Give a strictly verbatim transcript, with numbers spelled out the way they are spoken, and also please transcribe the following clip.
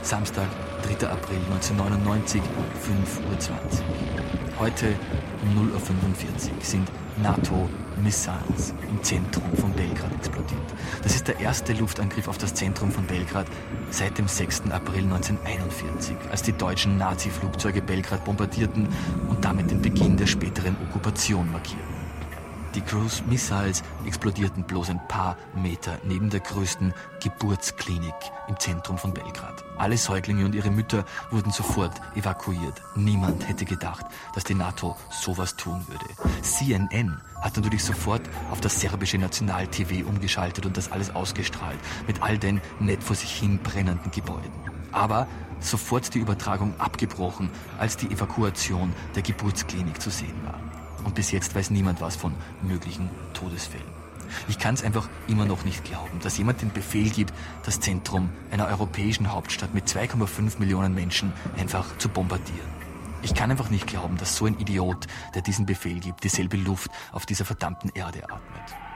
Samstag, dritter April neunzehnhundertneunundneunzig, fünf Uhr zwanzig. Heute um null Uhr fünfundvierzig sind NATO-Missiles im Zentrum von Belgrad explodiert. Das ist der erste Luftangriff auf das Zentrum von Belgrad seit dem sechsten April neunzehnhunderteinundvierzig, als die deutschen Nazi-Flugzeuge Belgrad bombardierten und damit den Beginn der späteren Okkupation markierten. Die Cruise-Missiles explodierten bloß ein paar Meter neben der größten Geburtsklinik im Zentrum von Belgrad. Alle Säuglinge und ihre Mütter wurden sofort evakuiert. Niemand hätte gedacht, dass die NATO sowas tun würde. C N N hat natürlich sofort auf das serbische National-T V umgeschaltet und das alles ausgestrahlt, mit all den nett vor sich hin brennenden Gebäuden. Aber sofort die Übertragung abgebrochen, als die Evakuation der Geburtsklinik zu sehen war. Und bis jetzt weiß niemand was von möglichen Todesfällen. Ich kann es einfach immer noch nicht glauben, dass jemand den Befehl gibt, das Zentrum einer europäischen Hauptstadt mit zwei Komma fünf Millionen Menschen einfach zu bombardieren. Ich kann einfach nicht glauben, dass so ein Idiot, der diesen Befehl gibt, dieselbe Luft auf dieser verdammten Erde atmet.